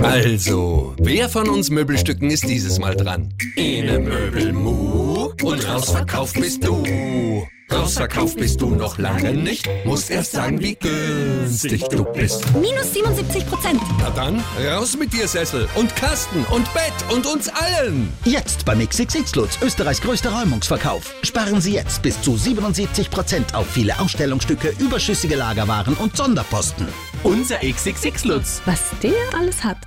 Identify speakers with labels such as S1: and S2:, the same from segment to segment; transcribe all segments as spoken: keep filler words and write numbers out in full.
S1: Also, wer von uns Möbelstücken ist dieses Mal dran? Ene Möbelmu und rausverkauft bist du. Rausverkauft bist du noch lange nicht, musst erst sagen, wie günstig du bist.
S2: Minus siebenundsiebzig Prozent.
S1: Na dann, raus mit dir, Sessel und Kasten und Bett und uns allen.
S3: Jetzt beim X X X Lutz, Österreichs größter Räumungsverkauf. Sparen Sie jetzt bis zu siebenundsiebzig Prozent auf viele Ausstellungsstücke, überschüssige Lagerwaren und Sonderposten.
S4: Unser X X X Lutz.
S2: Was der alles hat.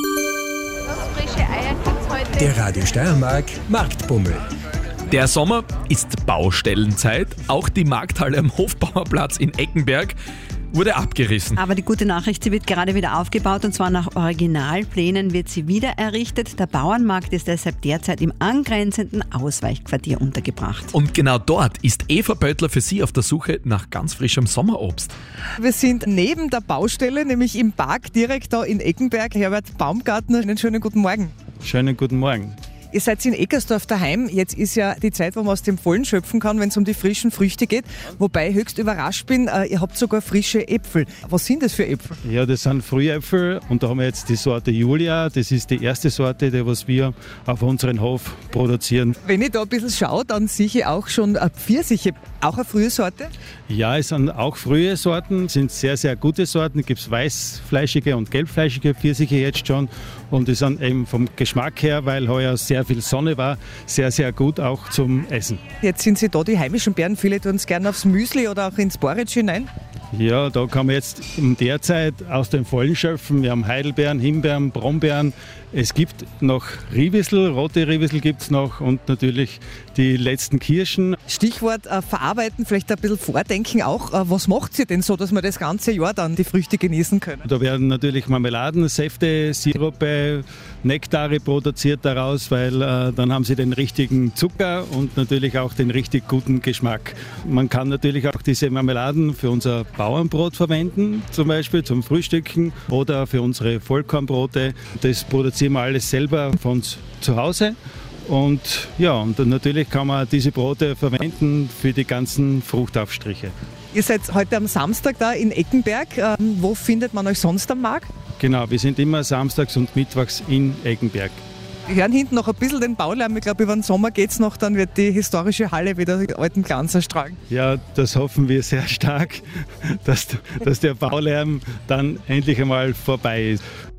S5: Frische Eier gibt's heute.
S6: Der Radio Steiermark Marktbummel.
S4: Der Sommer ist Baustellenzeit. Auch die Markthalle am Hofbauerplatz in Eckenberg wurde abgerissen.
S7: Aber die gute Nachricht, sie wird gerade wieder aufgebaut und zwar nach Originalplänen wird sie wieder errichtet. Der Bauernmarkt ist deshalb derzeit im angrenzenden Ausweichquartier untergebracht.
S4: Und genau dort ist Eva Böttler für Sie auf der Suche nach ganz frischem Sommerobst.
S8: Wir sind neben der Baustelle, nämlich im Park direkt da in Eckenberg. Herbert Baumgartner, einen schönen guten Morgen.
S9: Schönen guten Morgen.
S8: Ihr seid in Eckersdorf daheim. Jetzt ist ja die Zeit, wo man aus dem Vollen schöpfen kann, wenn es um die frischen Früchte geht. Wobei ich höchst überrascht bin, äh, ihr habt sogar frische Äpfel. Was sind das für Äpfel?
S9: Ja, das sind Frühäpfel und da haben wir jetzt die Sorte Julia. Das ist die erste Sorte, die was wir auf unserem Hof produzieren.
S8: Wenn ich da ein bisschen schaue, dann sehe ich auch schon äh, Pfirsiche. Auch eine frühe Sorte?
S9: Ja, es sind auch frühe Sorten, sind sehr, sehr gute Sorten. Es gibt weißfleischige und gelbfleischige Pfirsiche jetzt schon. Und die sind eben vom Geschmack her, weil heuer sehr viel Sonne war, sehr, sehr gut auch zum Essen.
S8: Jetzt sind Sie da, die heimischen Beeren. Viele tun es gerne aufs Müsli oder auch ins Porridge hinein.
S9: Ja, da kann man jetzt in der Zeit aus dem Vollen schöpfen. Wir haben Heidelbeeren, Himbeeren, Brombeeren. Es gibt noch Riebissel, rote Riebissel gibt es noch und natürlich die letzten Kirschen.
S8: Stichwort äh, verarbeiten, vielleicht ein bisschen vordenken auch. Äh, was macht ihr denn so, dass wir das ganze Jahr dann die Früchte genießen können?
S9: Da werden natürlich Marmeladen, Säfte, Sirupe, Nektare produziert daraus, weil äh, dann haben sie den richtigen Zucker und natürlich auch den richtig guten Geschmack. Man kann natürlich auch diese Marmeladen für unser Bauernbrot verwenden, zum Beispiel zum Frühstücken oder für unsere Vollkornbrote. Das produzieren wir alles selber von uns zu Hause. Und ja, und dann natürlich kann man diese Brote verwenden für die ganzen Fruchtaufstriche.
S8: Ihr seid heute am Samstag da in Eckenberg. Ähm, wo findet man euch sonst am Markt?
S9: Genau, wir sind immer samstags und mittwochs in Eckenberg.
S8: Wir hören hinten noch ein bisschen den Baulärm. Ich glaube, über den Sommer geht es noch, dann wird die historische Halle wieder alten Glanz erstrahlen.
S9: Ja, das hoffen wir sehr stark, dass, dass der Baulärm dann endlich einmal vorbei ist.